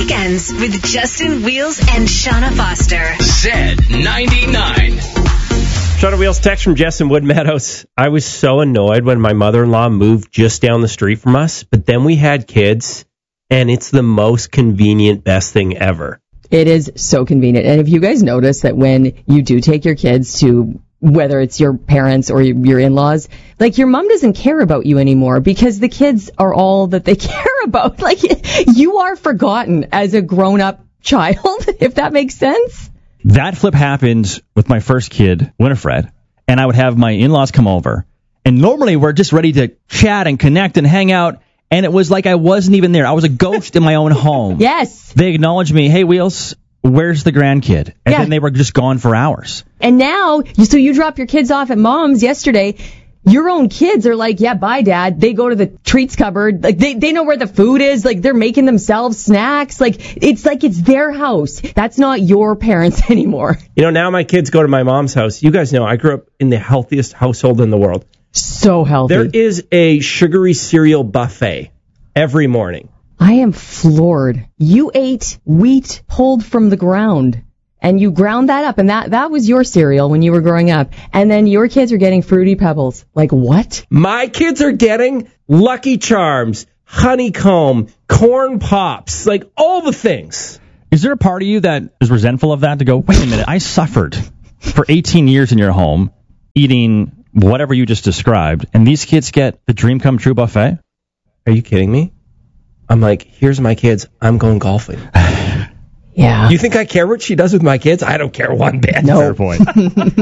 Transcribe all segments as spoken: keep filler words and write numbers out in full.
Weekends with Justin Wheels and Shauna Foster. Z ninety-nine. Shauna Wheels, text from Jess in Wood Meadows. I was so annoyed when my mother-in-law moved just down the street from us, but then we had kids, and it's the most convenient, best thing ever. It is so convenient. And if you guys notice that when you do take your kids to, whether it's your parents or your in-laws, like your mom doesn't care about you anymore because the kids are all that they care about. Like you are forgotten as a grown-up child, if that makes sense. That flip happened with my first kid, Winifred, and I would have my in-laws come over. And normally we're just ready to chat and connect and hang out. And it was like I wasn't even there. I was a ghost in my own home. Yes. They acknowledged me. Hey, Wheels, where's the grandkid? And yeah. then they were just gone for hours. And now, so you drop your kids off at mom's yesterday. Your own kids are like, yeah, bye, Dad. They go to the treats cupboard. Like, they, they know where the food is. Like, they're making themselves snacks. Like, it's like it's their house. That's not your parents anymore. You know, now my kids go to my mom's house. You guys know I grew up in the healthiest household in the world. So healthy. There is a sugary cereal buffet every morning. I am floored. You ate wheat pulled from the ground. And you ground that up, and that, that was your cereal when you were growing up. And then your kids are getting Fruity Pebbles. Like, what? My kids are getting Lucky Charms, Honeycomb, Corn Pops, like all the things. Is there a part of you that is resentful of that to go, wait a minute, I suffered for eighteen years in your home eating whatever you just described, and these kids get the dream come true buffet? Are you kidding me? I'm like, here's my kids. I'm going golfing. Yeah. You think I care what she does with my kids? I don't care one bit. No. Fair point.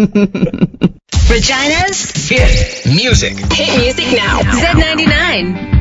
Regina's Hit music. Hit music now. Z ninety-nine.